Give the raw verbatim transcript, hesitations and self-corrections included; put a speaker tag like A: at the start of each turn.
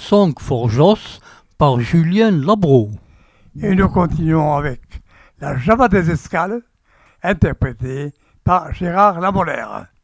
A: Song for Joss par Julien Labro.
B: Et nous continuons avec la Java des escales, interprétée par Gérard Lamolaire.